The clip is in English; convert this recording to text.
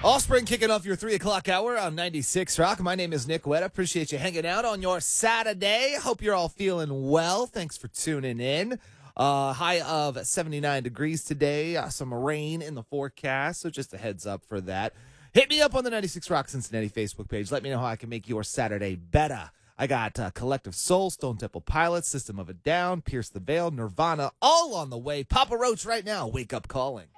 Offspring kicking off your 3 o'clock hour on 96 Rock. My name is Nick Wetta. Appreciate you hanging out on your Saturday. Hope you're all feeling well. Thanks for tuning in. High of 79 degrees today. Some rain in the forecast, so just a heads up for that. Hit me up on the 96 Rock Cincinnati Facebook page. Let me know how I can make your Saturday better. I got Collective Soul, Stone Temple Pilots, System of a Down, Pierce the Veil, Nirvana, all on the way. Papa Roach right now. Wake Up Calling.